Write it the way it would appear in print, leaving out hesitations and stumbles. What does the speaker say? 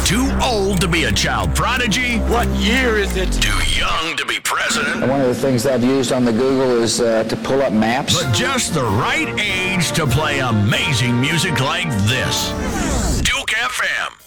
Too old to be a child prodigy? What year is it? Too young to be president? One of the things I've used on the Google is to pull up maps. But just the right age to play amazing music like this. Duke FM.